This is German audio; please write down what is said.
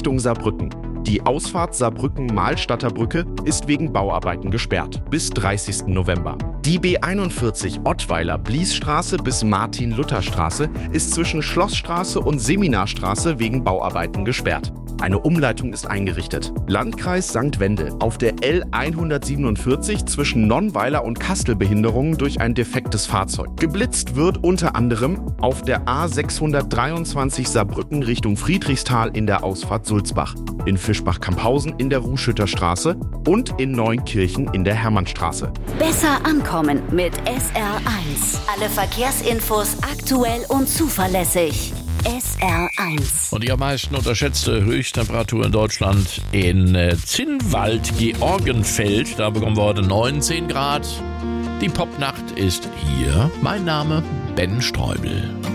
Richtung Saarbrücken. Die Ausfahrt Saarbrücken-Mahlstadter Brücke ist wegen Bauarbeiten gesperrt bis 30. November. Die B41 Ottweiler-Bliesstraße bis Martin-Luther-Straße ist zwischen Schlossstraße und Seminarstraße wegen Bauarbeiten gesperrt. Eine Umleitung ist eingerichtet. Landkreis St. Wendel. Auf der L147 zwischen Nonnweiler und Kastel Behinderungen durch ein defektes Fahrzeug. Geblitzt wird unter anderem auf der A623 Saarbrücken Richtung Friedrichsthal in der Ausfahrt Sulzbach, in Fischbach-Kamphausen in der Ruhschütterstraße und in Neunkirchen in der Hermannstraße. Besser ankommen mit SR1. Alle Verkehrsinfos aktuell und zuverlässig. SR1. Und die am meisten unterschätzte Höchsttemperatur in Deutschland in Zinnwald-Georgenfeld. Da bekommen wir heute 19 Grad. Die Popnacht ist hier. Mein Name Ben Streubel.